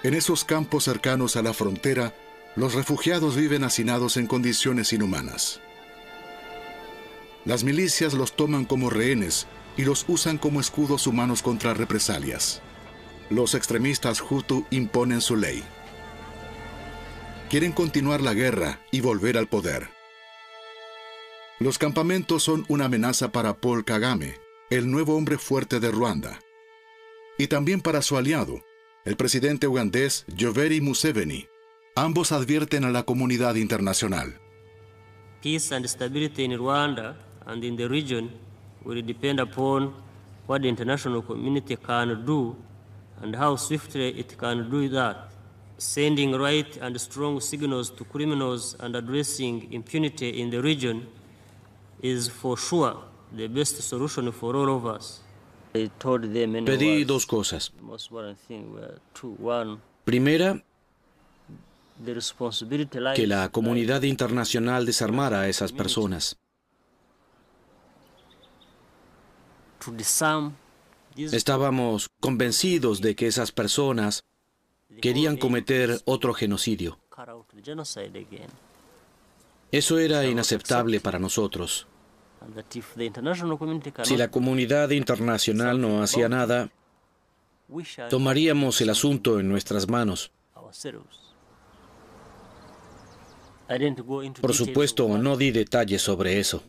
En esos campos cercanos a la frontera, los refugiados viven hacinados en condiciones inhumanas. Las milicias los toman como rehenes y los usan como escudos humanos contra represalias. Los extremistas Hutu imponen su ley. Quieren continuar la guerra y volver al poder. Los campamentos son una amenaza para Paul Kagame, el nuevo hombre fuerte de Ruanda, y también para su aliado, el presidente ugandés Yoweri Museveni. Ambos advierten a la comunidad internacional. Peace and stability in Rwanda and in the region will depend upon what the international community can do and how swiftly it can do that. Sending right and strong signals to criminals and addressing impunity in the region is for sure the best solution for all of us. Pedí dos cosas. Primera, que la comunidad internacional desarmara a esas personas. Estábamos convencidos de que esas personas querían cometer otro genocidio. Eso era inaceptable para nosotros. Si la comunidad internacional no hacía nada, tomaríamos el asunto en nuestras manos. Por supuesto, no di detalles sobre eso.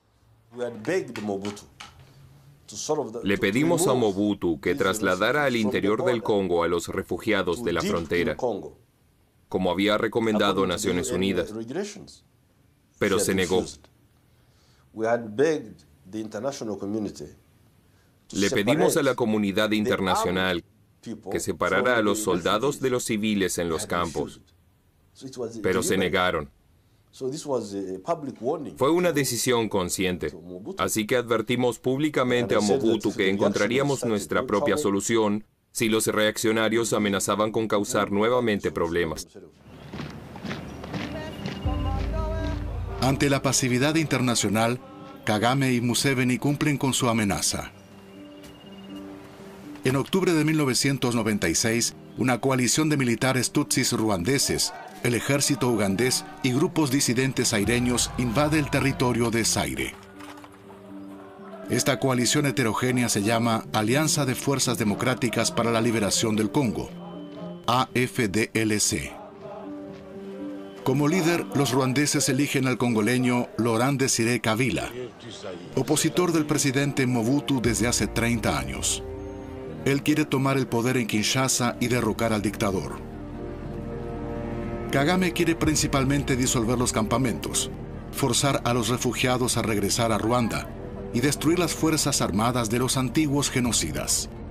Le pedimos a Mobutu que trasladara al interior del Congo a los refugiados de la frontera, como había recomendado Naciones Unidas, pero se negó. Le pedimos a la comunidad internacional que separara a los soldados de los civiles en los campos, pero se negaron. Fue una decisión consciente, así que advertimos públicamente a Mobutu que encontraríamos nuestra propia solución si los reaccionarios amenazaban con causar nuevamente problemas. Ante la pasividad internacional, Kagame y Museveni cumplen con su amenaza. En octubre de 1996, una coalición de militares tutsis ruandeses, el ejército ugandés y grupos disidentes zaireños invade el territorio de Zaire. Esta coalición heterogénea se llama Alianza de Fuerzas Democráticas para la Liberación del Congo, AFDLC. Como líder, los ruandeses eligen al congoleño Laurent Désiré Kabila, opositor del presidente Mobutu desde hace 30 años. Él quiere tomar el poder en Kinshasa y derrocar al dictador. Kagame quiere principalmente disolver los campamentos, forzar a los refugiados a regresar a Ruanda y destruir las fuerzas armadas de los antiguos genocidas.